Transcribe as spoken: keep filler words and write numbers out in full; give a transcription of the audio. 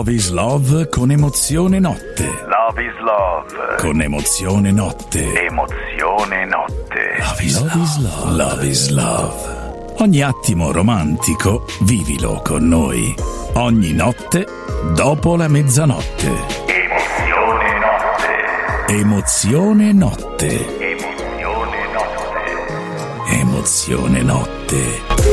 Love is Love con Emozione Notte. Love is Love Con Emozione Notte. Emozione Notte. Love is Love. Love is Love. Love is Love. Ogni attimo romantico vivilo con noi. Ogni notte dopo la mezzanotte. Emozione Notte. Emozione Notte. Emozione Notte. Emozione Notte.